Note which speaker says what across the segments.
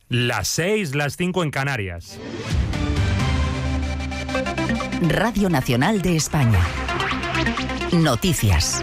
Speaker 1: Las 6, las 5 en Canarias.
Speaker 2: Radio Nacional de España. Noticias.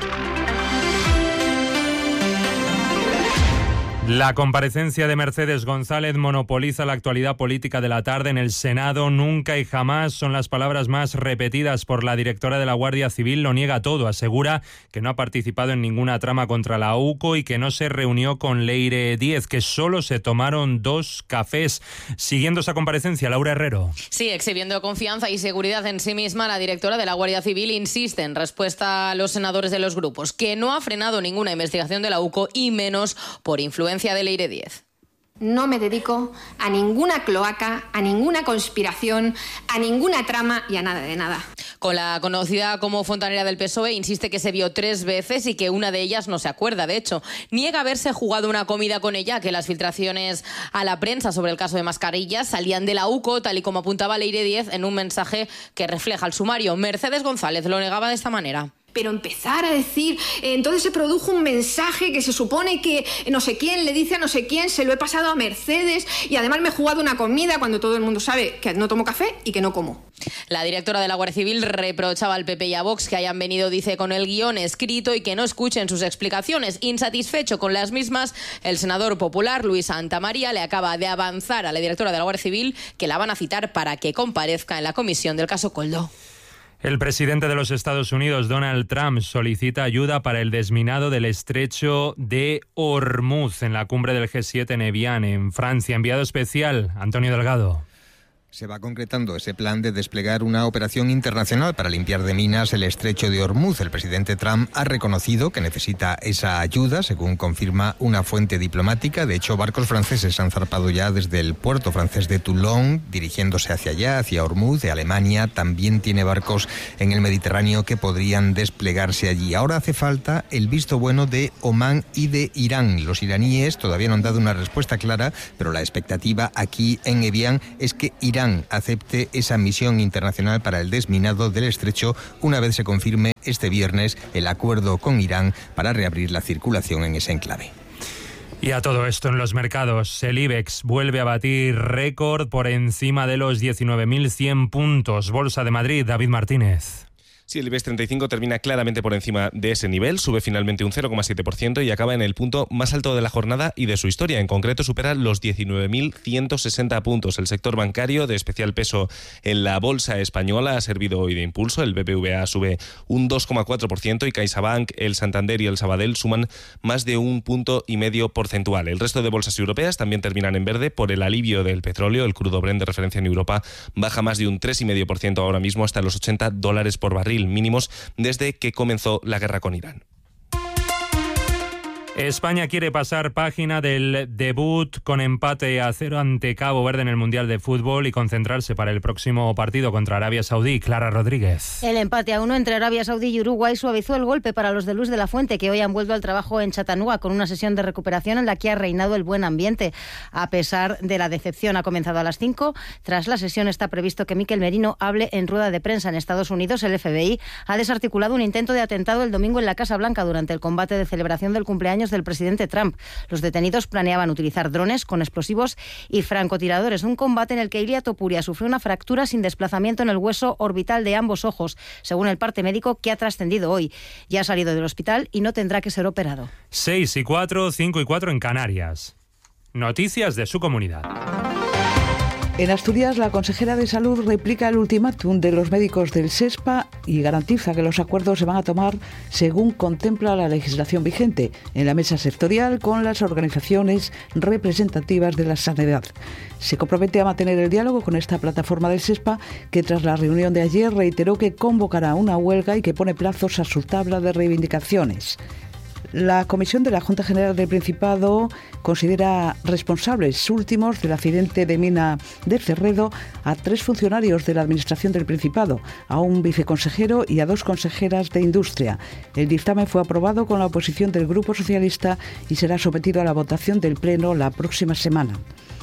Speaker 1: La comparecencia de Mercedes González monopoliza la actualidad política de la tarde en el Senado. Nunca y jamás son las palabras más repetidas por la directora de la Guardia Civil. Lo niega todo. Asegura que no ha participado en ninguna trama contra la UCO y que no se reunió con Leire Díez, que solo se tomaron 2 cafés. Siguiendo esa comparecencia, Laura Herrero.
Speaker 3: Sí, exhibiendo confianza y seguridad en sí misma, la directora de la Guardia Civil insiste en respuesta a los senadores de los grupos que no ha frenado ninguna investigación de la UCO y menos por influencia de Leire Díez.
Speaker 4: No me dedico a ninguna cloaca, a ninguna conspiración, a ninguna trama y a nada de nada.
Speaker 3: Con la conocida como fontanera del PSOE, insiste que se vio 3 veces y que una de ellas no se acuerda. De hecho, niega haberse jugado una comida con ella, que las filtraciones a la prensa sobre el caso de mascarillas salían de la UCO, tal y como apuntaba Leire Díez en un mensaje que refleja el sumario. Mercedes González lo negaba de esta manera.
Speaker 4: Pero empezar a decir, entonces se produjo un mensaje que se supone que no sé quién le dice a no sé quién, se lo he pasado a Mercedes y además me he jugado una comida cuando todo el mundo sabe que no tomo café y que no como.
Speaker 3: La directora de la Guardia Civil reprochaba al PP y a Vox que hayan venido, dice, con el guión escrito y que no escuchen sus explicaciones. Insatisfecho con las mismas, el senador popular Luis Santamaría le acaba de avanzar a la directora de la Guardia Civil que la van a citar para que comparezca en la comisión del caso Koldo.
Speaker 1: El presidente de los Estados Unidos, Donald Trump, solicita ayuda para el desminado del estrecho de Hormuz en la cumbre del G7 en Evian, en Francia. Enviado especial, Antonio Delgado.
Speaker 5: Se va concretando ese plan de desplegar una operación internacional para limpiar de minas el estrecho de Hormuz. El presidente Trump ha reconocido que necesita esa ayuda, según confirma una fuente diplomática. De hecho, barcos franceses han zarpado ya desde el puerto francés de Toulon, dirigiéndose hacia allá, hacia Hormuz. De Alemania también tiene barcos en el Mediterráneo que podrían desplegarse allí. Ahora hace falta el visto bueno de Omán y de Irán. Los iraníes todavía no han dado una respuesta clara, pero la expectativa aquí en Evian es que Irán acepte esa misión internacional para el desminado del estrecho una vez se confirme este viernes el acuerdo con Irán para reabrir la circulación en ese enclave.
Speaker 1: Y a todo esto en los mercados, el IBEX vuelve a batir récord por encima de los 19.100 puntos. Bolsa de Madrid, David Martínez.
Speaker 6: Sí, el IBEX 35 termina claramente por encima de ese nivel, sube finalmente un 0,7% y acaba en el punto más alto de la jornada y de su historia. En concreto supera los 19.160 puntos. El sector bancario, de especial peso en la bolsa española, ha servido hoy de impulso. El BBVA sube un 2,4% y CaixaBank, el Santander y el Sabadell suman más de 1,5 puntos porcentual. El resto de bolsas europeas también terminan en verde por el alivio del petróleo. El crudo Brent de referencia en Europa baja más de un 3,5% ahora mismo hasta los $80 por barril, mínimos desde que comenzó la guerra con Irán.
Speaker 1: España quiere pasar página del debut con empate a 0 ante Cabo Verde en el Mundial de Fútbol y concentrarse para el próximo partido contra Arabia Saudí. Clara Rodríguez.
Speaker 7: El empate a 1 entre Arabia Saudí y Uruguay suavizó el golpe para los de Luis de la Fuente, que hoy han vuelto al trabajo en Chattanooga con una sesión de recuperación en la que ha reinado el buen ambiente. A pesar de la decepción, ha comenzado a las 5. Tras la sesión está previsto que Mikel Merino hable en rueda de prensa en Estados Unidos. El FBI ha desarticulado un intento de atentado el domingo en la Casa Blanca durante el combate de celebración del cumpleaños del presidente Trump. Los detenidos planeaban utilizar drones con explosivos y francotiradores. Un combate en el que Ilia Topuria sufrió una fractura sin desplazamiento en el hueso orbital de ambos ojos, según el parte médico que ha trascendido hoy. Ya ha salido del hospital y no tendrá que ser operado.
Speaker 1: 6:04, 5:04 en Canarias. Noticias de su comunidad.
Speaker 8: En Asturias, la consejera de Salud replica el ultimátum de los médicos del SESPA y garantiza que los acuerdos se van a tomar según contempla la legislación vigente en la mesa sectorial con las organizaciones representativas de la sanidad. Se compromete a mantener el diálogo con esta plataforma del SESPA, que tras la reunión de ayer reiteró que convocará una huelga y que pone plazos a su tabla de reivindicaciones. La Comisión de la Junta General del Principado considera responsables últimos del accidente de mina de Cerredo a 3 funcionarios de la Administración del Principado, a un viceconsejero y a 2 consejeras de Industria. El dictamen fue aprobado con la oposición del Grupo Socialista y será sometido a la votación del Pleno la próxima semana.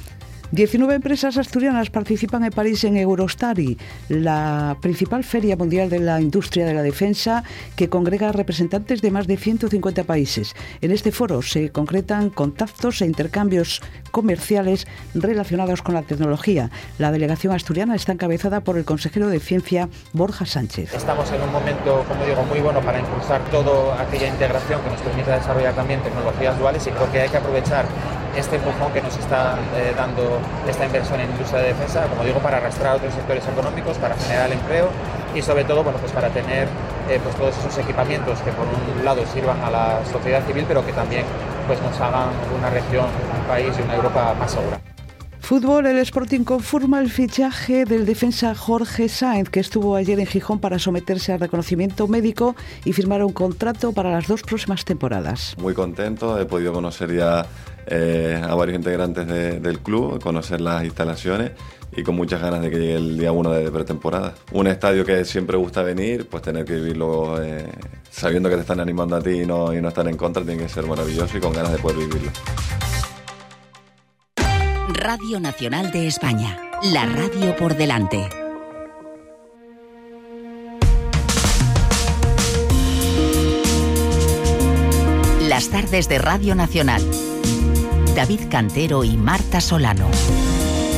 Speaker 8: 19 empresas asturianas participan en París en Eurostari, la principal feria mundial de la industria de la defensa que congrega representantes de más de 150 países. En este foro se concretan contactos e intercambios comerciales relacionados con la tecnología. La delegación asturiana está encabezada por el consejero de Ciencia, Borja Sánchez.
Speaker 9: Estamos en un momento, como digo, muy bueno para impulsar toda aquella integración que nos permita desarrollar también tecnologías duales, y creo que hay que aprovechar este empujón que nos está dando esta inversión en industria de defensa, como digo, para arrastrar a otros sectores económicos, para generar empleo y sobre todo, bueno, pues para tener pues todos esos equipamientos que por un lado sirvan a la sociedad civil, pero que también pues nos hagan una región, un país y una Europa más segura.
Speaker 8: Fútbol, el Sporting confirma el fichaje del defensa Jorge Sáenz, que estuvo ayer en Gijón para someterse al reconocimiento médico y firmar un contrato para las 2 próximas temporadas.
Speaker 10: Muy contento, he podido conocer ya a varios integrantes del club, conocer las instalaciones y con muchas ganas de que llegue el día 1 de pretemporada. Un estadio que siempre gusta venir, pues tener que vivirlo sabiendo que te están animando a ti y no estar en contra, tiene que ser maravilloso y con ganas de poder vivirlo.
Speaker 2: Radio Nacional de España, la radio por delante. Las tardes de Radio Nacional. David Cantero y Marta Solano.